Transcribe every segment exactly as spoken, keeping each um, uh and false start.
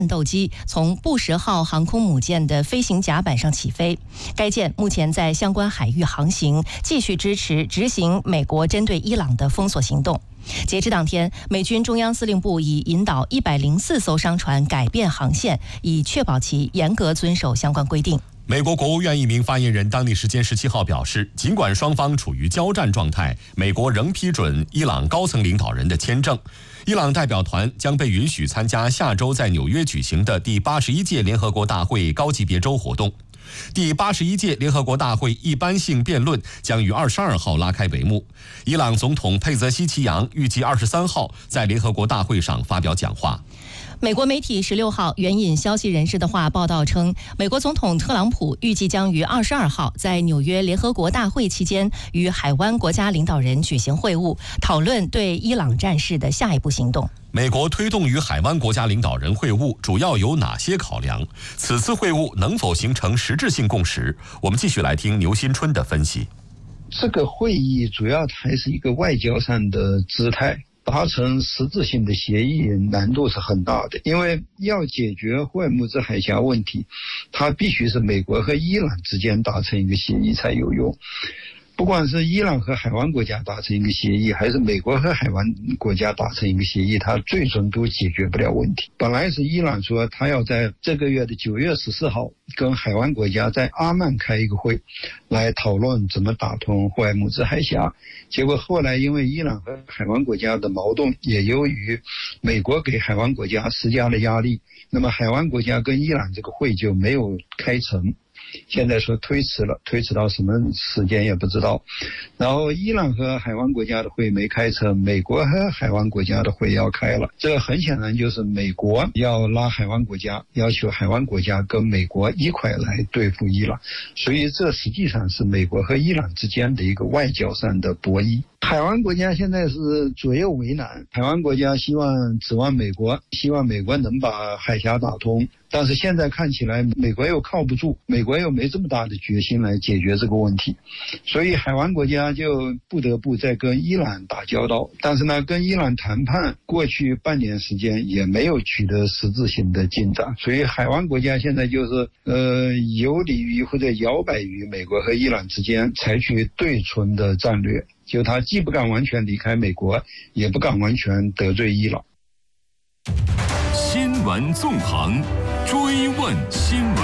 战斗机从布什号航空母舰的飞行甲板上起飞，该舰目前在相关海域航行，继续支持执行美国针对伊朗的封锁行动。截至当天，美军中央司令部已引导一百零四艘商船改变航线，以确保其严格遵守相关规定。 美国国务院一名发言人当地时间十七号表示，尽管双方处于交战状态，美国仍批准伊朗高层领导人的签证。伊朗代表团将被允许参加下周在纽约举行的第八十一届联合国大会高级别周活动。第八十一届联合国大会一般性辩论将于二十二号拉开帷幕。伊朗总统佩泽希奇扬预计二十三号在联合国大会上发表讲话。 美国媒体十六号援引消息人士的话报道称，美国总统特朗普预计将于二十二号在纽约联合国大会期间与海湾国家领导人举行会晤，讨论对伊朗战事的下一步行动。 美国推动与海湾国家领导人会晤主要有哪些考量？此次会晤能否形成实质性共识？我们继续来听牛新春的分析。 这个会议主要还是一个外交上的姿态。达成实质性的协议难度是很大的，因为要解决霍尔木兹海峡问题，它必须是美国和伊朗之间达成一个协议才有用。不管是伊朗和海湾国家达成一个协议，还是美国和海湾国家达成一个协议，它最终都解决不了问题。本来是伊朗说他要在这个月的九月十四号跟海湾国家在阿曼开一个会，来讨论怎么打通霍尔木兹海峡。结果后来因为伊朗和海湾国家的矛盾，也由于美国给海湾国家施加了压力，那么海湾国家跟伊朗这个会就没有开成。现在说推迟了，推迟到什么时间也不知道。然后伊朗和海湾国家的会没开成，美国和海湾国家的会要开了。这很显然就是美国要拉海湾国家，要求海湾国家跟美国一块来对付伊朗。所以这实际上是美国和伊朗之间的一个外交上的博弈。海湾国家现在是左右为难，海湾国家希望指望美国，希望美国能把海峡打通，但是现在看起来美国又靠不住，美国又没这么大的决心来解决这个问题，所以海湾国家就不得不再跟伊朗打交道。但是呢，跟伊朗谈判过去半年时间也没有取得实质性的进展，所以海湾国家现在就是呃游离于或者摇摆于美国和伊朗之间，采取对冲的战略。就他既不敢完全离开美国，也不敢完全得罪伊朗。 新闻纵横，追问新闻。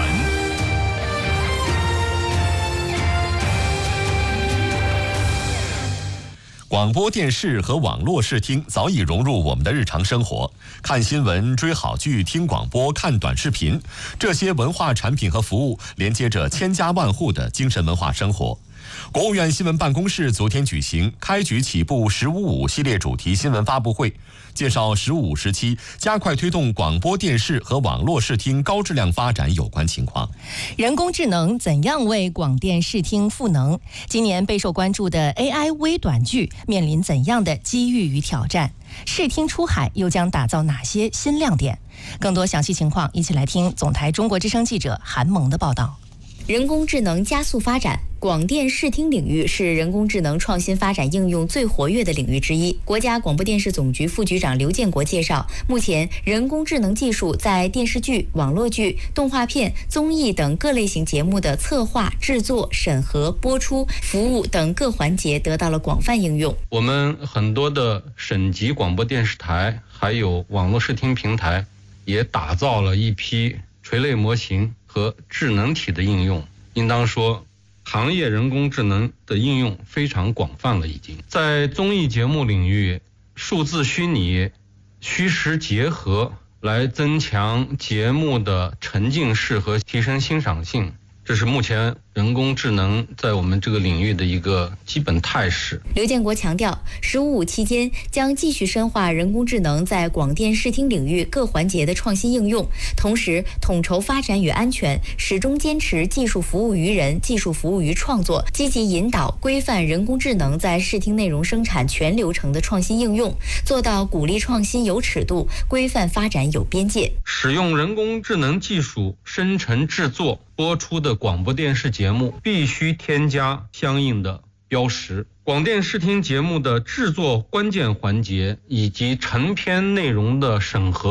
广播电视和网络视听早已融入我们的日常生活，看新闻、追好剧、听广播、看短视频，这些文化产品和服务连接着千家万户的精神文化生活。国务院新闻办公室昨天举行开局起步十五五系列主题新闻发布会，介绍十五五时期加快推动广播电视和网络视听高质量发展有关情况。 人工智能怎样为广电视听赋能？今年备受关注的 A I 微短剧面临怎样的机遇与挑战？视听出海又将打造哪些新亮点？更多详细情况，一起来听总台中国之声记者韩萌的报道。 人工智能加速发展，广电视听领域是人工智能创新发展应用最活跃的领域之一。国家广播电视总局副局长刘建国介绍，目前人工智能技术在电视剧、网络剧、动画片、综艺等各类型节目的策划、制作、审核、播出、服务等各环节得到了广泛应用。 我们很多的省级广播电视台还有网络视听平台也打造了一批垂类模型和智能体的应用，应当说行业人工智能的应用非常广泛了。已经在综艺节目领域，数字虚拟、虚实结合来增强节目的沉浸式和提升欣赏性，这是目前人工智能在我们这个领域的一个基本态势。 刘建国强调，十五五期间将继续深化人工智能在广电视听领域各环节的创新应用，同时统筹发展与安全，始终坚持技术服务于人、技术服务于创作，积极引导规范人工智能在视听内容生产全流程的创新应用，做到鼓励创新有尺度，规范发展有边界。 使用人工智能技术生成制作播出的广播电视节目必须添加相应的标识。广电视听节目的制作关键环节以及成片内容的审核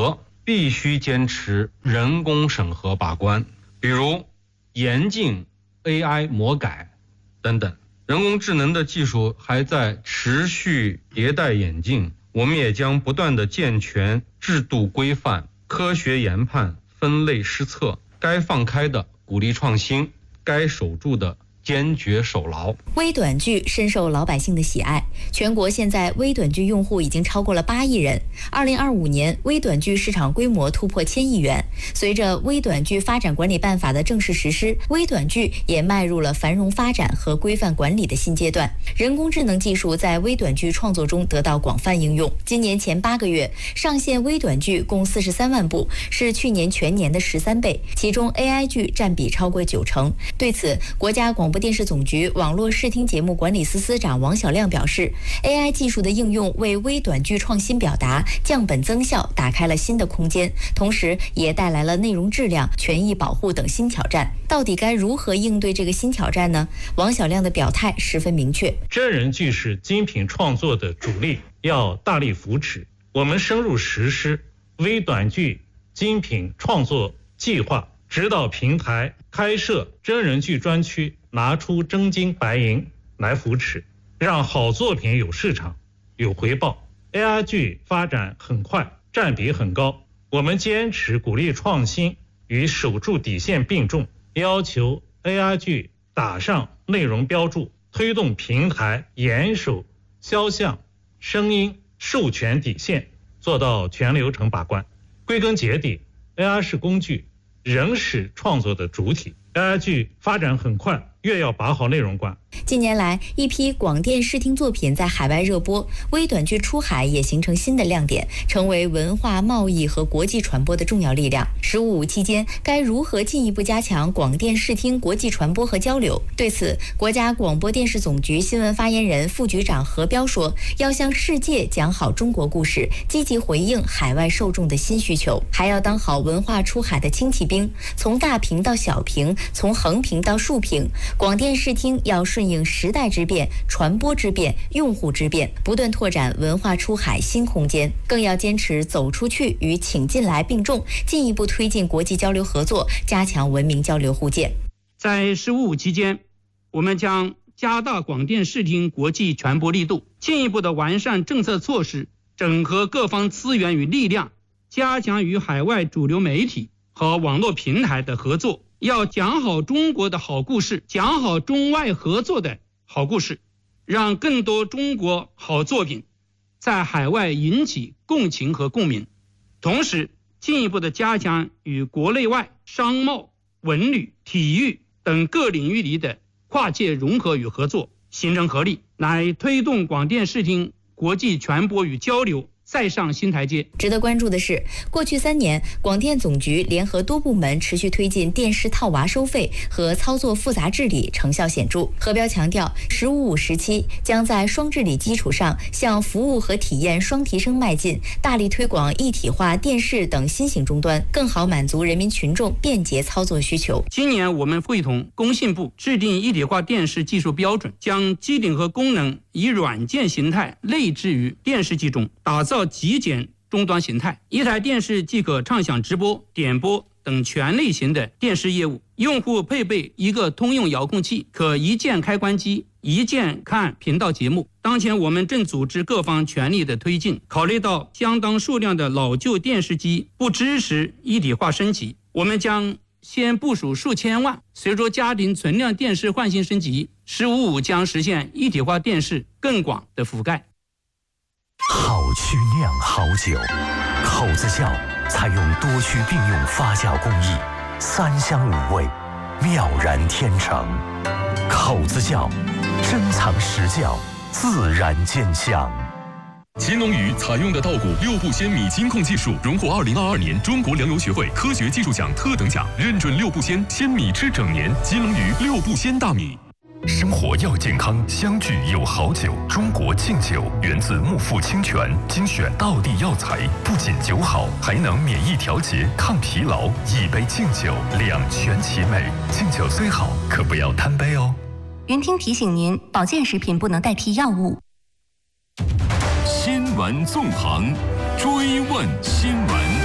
必须坚持人工审核把关，比如严禁 A I 魔改等等。人工智能的技术还在持续迭代演进，我们也将不断地健全制度规范，科学研判，分类施策，该放开的鼓励创新，该守住的坚决守牢。 微短剧深受老百姓的喜爱，全国现在微短剧用户已经超过了八亿人。二零二五年，微短剧市场规模突破千亿元。随着微短剧发展管理办法的正式实施，微短剧也迈入了繁荣发展和规范管理的新阶段。人工智能技术在微短剧创作中得到广泛应用。今年前八个月上线微短剧共四十三万部，是去年全年的十三倍，其中 A I 剧占比超过九成。对此，国家广播电视总局网络视听节目管理司司长王晓亮表示 ，A I 技术的应用为微短剧创新表达、降本增效打开了新的空间，同时也带来了内容质量、权益保护等新挑战。到底该如何应对这个新挑战呢？王晓亮的表态十分明确： 真人剧是精品创作的主力，要大力扶持。我们深入实施微短剧精品创作计划，指导平台开设真人剧专区，拿出真金白银来扶持，让好作品有市场、有回报。A I 剧发展很快，占比很高，我们坚持鼓励创新与守住底线并重，要求 A I 剧打上内容标注，推动平台严守肖像、声音、授权底线，做到全流程把关。归根结底， A I 是工具，人是创作的主体。A I 剧发展很快，越要把好内容关。 近年来，一批广电视听作品在海外热播，微短剧出海也形成新的亮点，成为文化贸易和国际传播的重要力量。十五期间，该如何进一步加强广电视听国际传播和交流？对此，国家广播电视总局新闻发言人、副局长何彪说：“要向世界讲好中国故事，积极回应海外受众的新需求，还要当好文化出海的轻骑兵，从大屏到小屏，从横屏到竖屏，广电视听要顺应时代之变、传播之变、用户之变，不断拓展文化出海新空间，更要坚持走出去与请进来并重，进一步推进国际交流合作，加强文明交流互鉴。” 在十五期间，我们将加大广电视听国际传播力度，进一步的完善政策措施，整合各方资源与力量，加强与海外主流媒体和网络平台的合作，要讲好中国的好故事，讲好中外合作的好故事，让更多中国好作品在海外引起共情和共鸣。同时，进一步的加强与国内外商贸、文旅、体育等各领域里的跨界融合与合作，形成合力，来推动广电视听国际传播与交流再上新台阶。 值得关注的是，过去三年，广电总局联合多部门持续推进电视套娃收费和操作复杂治理，成效显著。何彪强调，十五五时期将在双治理基础上，向服务和体验双提升迈进，大力推广一体化电视等新型终端，更好满足人民群众便捷操作需求。 今年我们会同工信部制定一体化电视技术标准，将机顶和功能以软件形态内置于电视机中，打造极简终端形态，一台电视即可畅享直播、点播等全类型的电视业务。用户配备一个通用遥控器，可一键开关机，一键看频道节目。当前我们正组织各方全力的推进，考虑到相当数量的老旧电视机不支持一体化升级，我们将先部署数千万，随着家庭存量电视换新升级，十五五将实现一体化电视更广的覆盖。 好曲酿好酒，口子窖采用多区并用发酵工艺，三香五味，妙然天成。口子窖，珍藏实窖，自然见香。 金龙鱼采用的稻谷六步鲜米金控技术，荣获二零二二年中国粮油学会科学技术奖特等奖，认准六步鲜，鲜米吃整年。金龙鱼六步鲜大米。 生活要健康，相聚有好酒。中国敬酒源自木富清泉，精选道地药材，不仅酒好，还能免疫调节、抗疲劳。一杯敬酒，两全其美。敬酒虽好，可不要贪杯哦。 云听提醒您，保健食品不能代替药物。 新闻纵横，追问新闻。